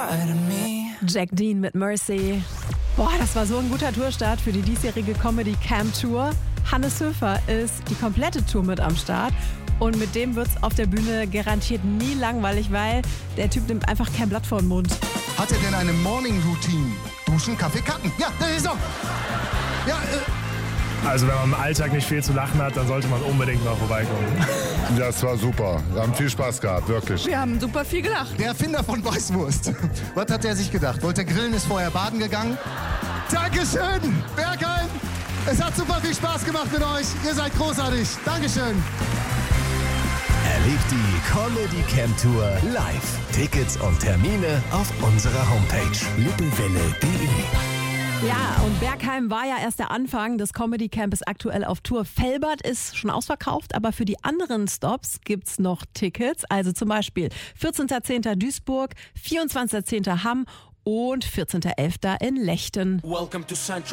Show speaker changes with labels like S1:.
S1: Jack Dean mit Mercy. Boah, das war so ein guter Tourstart für die diesjährige Comedy Camp Tour. Hannes Höfer ist die komplette Tour mit am Start. Und mit dem wird's auf der Bühne garantiert nie langweilig, weil der Typ nimmt einfach kein Blatt vor den Mund.
S2: Hat er denn eine Morning Routine? Duschen, Kaffee, Kacken. Ja, das ist so. Ja,
S3: Also wenn man im Alltag nicht viel zu lachen hat, dann sollte man unbedingt mal vorbeikommen.
S4: Ja, es war super. Wir haben viel Spaß gehabt, wirklich.
S5: Wir haben super viel gelacht.
S2: der Erfinder von Weißwurst. Was hat er sich gedacht? Wollte er grillen, ist vorher baden gegangen? Dankeschön, Bergheim. Es hat super viel Spaß gemacht mit euch. Ihr seid großartig. Dankeschön.
S6: Erlebt die Comedy Camp Tour live. Tickets und Termine auf unserer Homepage lippewelle.de.
S1: Ja, und Bergheim war ja erst der Anfang des Comedy Campes aktuell auf Tour. Velbert ist schon ausverkauft, aber für die anderen Stops gibt's noch Tickets. Also zum Beispiel 14.10. Duisburg, 24.10. Hamm und 14.11. in Lechten.
S7: Welcome to Central.